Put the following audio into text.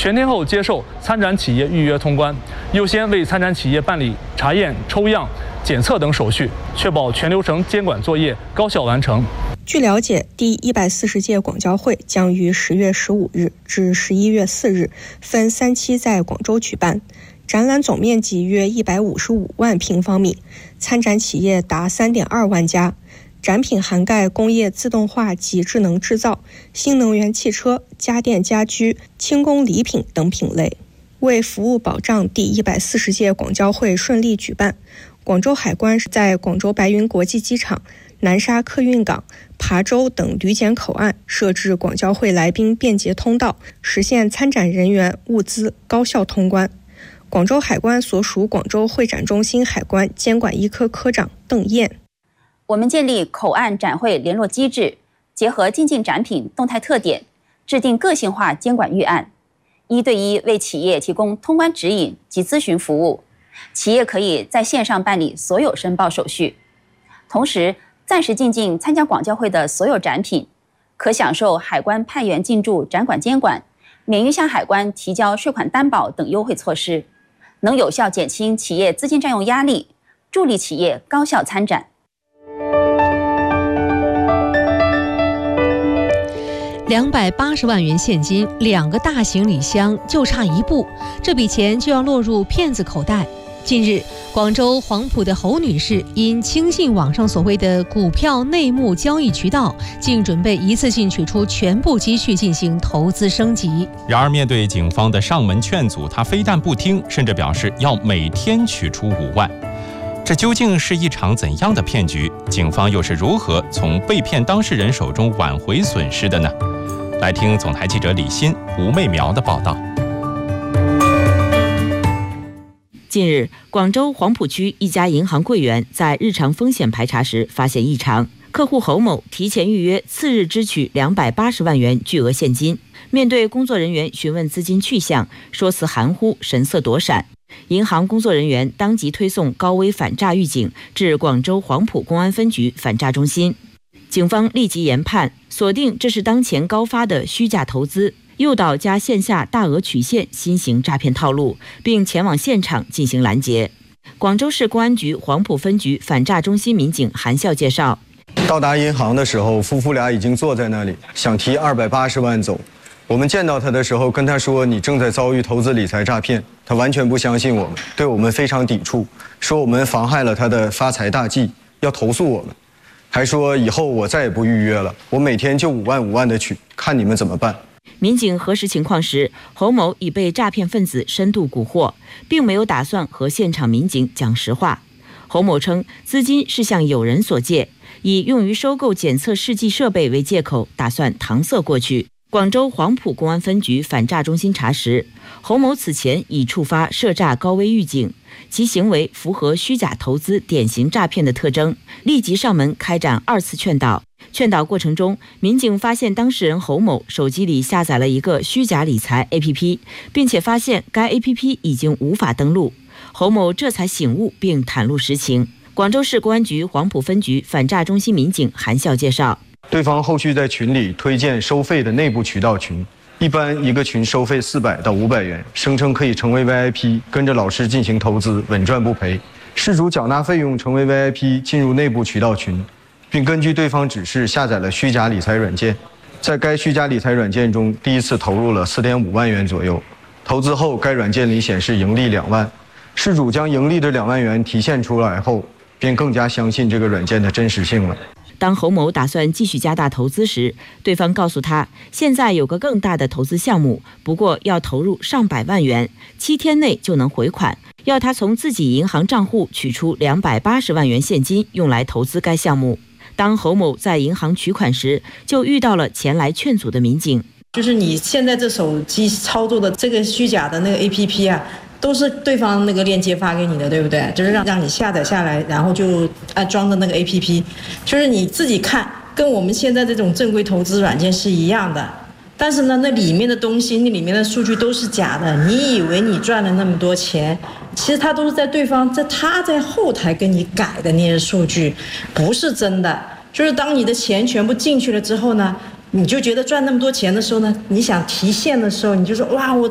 全天候接受参展企业预约通关，优先为参展企业办理查验、抽样、检测等手续，确保全流程监管作业高效完成。 据了解，第140届广交会将于10月15日至11月4日分3期在广州举办，展览总面积约155万平方米，参展企业达3.2万家。展品涵盖工业自动化及智能制造、新能源汽车、家电家居、轻工礼品等品类。为服务保障第140届广交会顺利举办，广州海关在广州白云国际机场、南沙客运港、琶洲等旅检口岸设置广交会来宾便捷通道，实现参展人员、物资高效通关。广州海关所属广州会展中心海关监管一科科长邓燕。 我们建立口岸展会联络机制，结合进境展品动态特点，制定个性化监管预案，1对1为企业提供通关指引及咨询服务。企业可以在线上办理所有申报手续，同时暂时进境参加广交会的所有展品，可享受海关派员进驻展馆监管、免于向海关提交税款担保等优惠措施，能有效减轻企业资金占用压力，助力企业高效参展。 280万元现金，2个大行李箱，就差1步，这笔钱就要落入骗子口袋。近日，广州黄埔的侯女士因轻信网上所谓的股票内幕交易渠道，竟准备一次性取出全部积蓄进行投资升级。 然而，面对警方的上门劝阻，她非但不听，甚至表示要每天取出5万。这究竟是一场怎样的骗局？警方又是如何从被骗当事人手中挽回损失的呢？来听总台记者李欣、吴媚苗的报道。 近日，广州黄埔区一家银行柜员在日常风险排查时发现异常，客户侯某提前预约次日支取280万元巨额现金。面对工作人员询问资金去向，说辞含糊，神色躲闪。银行工作人员当即推送高危反诈预警至广州黄埔公安分局反诈中心。警方立即研判，锁定这是当前高发的虚假投资、诱导加线下大额取现新型诈骗套路，并前往现场进行拦截。广州市公安局黄埔分局反诈中心民警韩笑介绍， 到达银行的时候，夫妇俩已经坐在那里，想提280万走。我们见到他的时候，跟他说你正在遭遇投资理财诈骗，他完全不相信我们，对我们非常抵触，说我们妨害了他的发财大计，要投诉我们，还说以后我再也不预约了，我每天就5万5万的取，看你们怎么办。 民警核实情况时，侯某已被诈骗分子深度蛊惑，并没有打算和现场民警讲实话。侯某称，资金是向友人所借，以用于收购检测试剂设备为借口，打算搪塞过去。广州黄埔公安分局反诈中心查实，侯某此前已触发涉诈高危预警，其行为符合虚假投资典型诈骗的特征，立即上门开展2次劝导。劝导过程中，民警发现当事人侯某手机里下载了一个虚假理财 APP， 并且发现该 APP 已经无法登录，侯某这才醒悟并袒露实情。广州市公安局黄埔分局反诈中心民警韩笑介绍， 对方后续在群里推荐收费的内部渠道群，一般一个群收费400到500元，声称可以成为 VIP， 跟着老师进行投资，稳赚不赔。事主缴纳费用成为 VIP， 进入内部渠道群，并根据对方指示下载了虚假理财软件。在该虚假理财软件中，第一次投入了4.5万元左右。投资后，该软件里显示盈利2万。事主将盈利的2万元提现出来后，便更加相信这个软件的真实性了。 当侯某打算继续加大投资时，对方告诉他，现在有个更大的投资项目，不过要投入上百万元，7天内就能回款，要他从自己银行账户取出280万元现金，用来投资该项目。当侯某在银行取款时，就遇到了前来劝阻的民警。 就是你现在这手机操作的这个虚假的那个 APP 啊，都是对方那个链接发给你的，对不对？就是让你下载下来，然后就安装的那个 APP， 就是你自己看，跟我们现在这种正规投资软件是一样的。但是呢，那里面的东西，那里面的数据都是假的。你以为你赚了那么多钱，其实他都是在对方他在后台给你改的那些数据，不是真的。就是当你的钱全部进去了之后呢，你就觉得赚那么多钱的时候呢，你想提现的时候，你就说哇，我